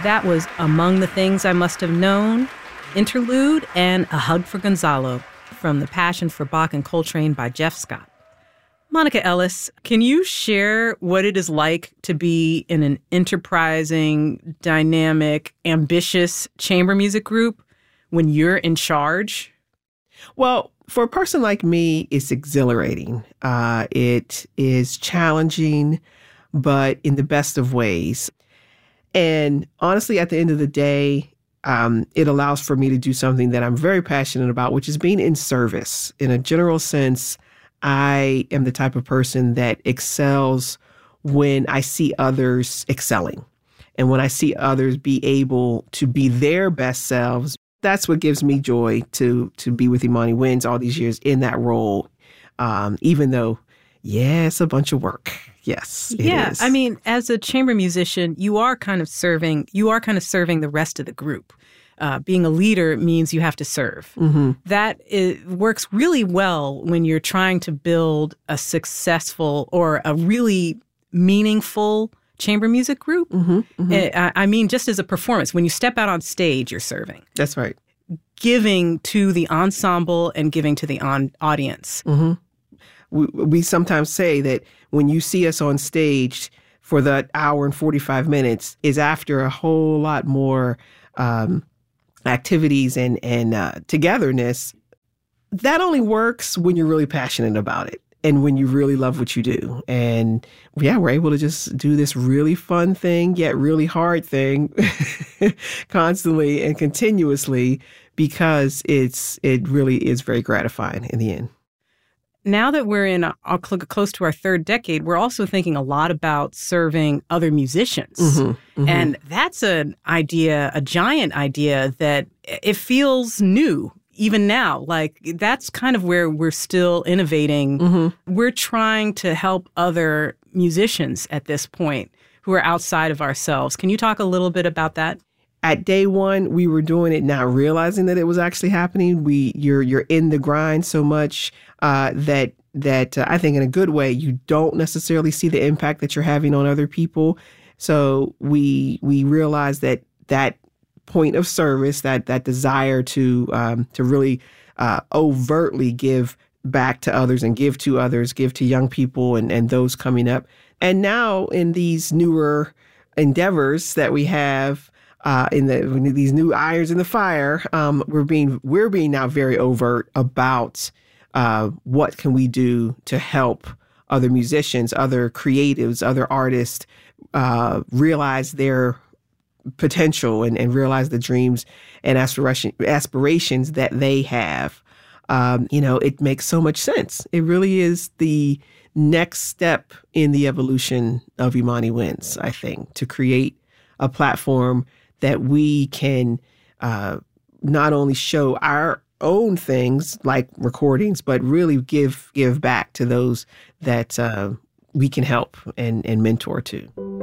That was Among the Things I Must Have Known, Interlude, and A Hug for Gonzalo from The Passion for Bach and Coltrane by Jeff Scott. Monica Ellis, can you share what it is like to be in an enterprising, dynamic, ambitious chamber music group when you're in charge? Well, for a person like me, it's exhilarating. It is challenging, but in the best of ways. And honestly, at the end of the day, it allows for me to do something that I'm very passionate about, which is being in service. In a general sense, I am the type of person that excels when I see others excelling. And when I see others be able to be their best selves, that's what gives me joy to be with Imani Winds all these years in that role, even though, yeah, it's a bunch of work. Yes, it is. I mean, as a chamber musician, you are kind of serving the rest of the group. Being a leader means you have to serve. Mm-hmm. That works really well when you're trying to build a successful or a really meaningful chamber music group. Mm-hmm. Mm-hmm. I mean, just as a performance, when you step out on stage, you're serving. That's right. Giving to the ensemble and giving to the audience. Mm-hmm. We sometimes say that when you see us on stage for the hour and 45 minutes is after a whole lot more activities and togetherness. That only works when you're really passionate about it and when you really love what you do. And yeah, we're able to just do this really fun thing, yet really hard thing constantly and continuously because it really is very gratifying in the end. Now that we're in close to our third decade, we're also thinking a lot about serving other musicians. Mm-hmm, mm-hmm. And that's a giant idea that it feels new even now. Like that's kind of where we're still innovating. Mm-hmm. We're trying to help other musicians at this point who are outside of ourselves. Can you talk a little bit about that? At day one, we were doing it not realizing that it was actually happening. You're in the grind so much that I think in a good way, you don't necessarily see the impact that you're having on other people. So we realize that point of service, that desire to really overtly give back to others and give to others, give to young people and those coming up. And now in these newer endeavors that we have, in these new irons in the fire, we're being now very overt about what can we do to help other musicians, other creatives, other artists realize their potential and realize the dreams and aspirations that they have. It makes so much sense. It really is the next step in the evolution of Imani Winds, I think, to create a platform that we can not only show our own things like recordings, but really give back to those that we can help and mentor to.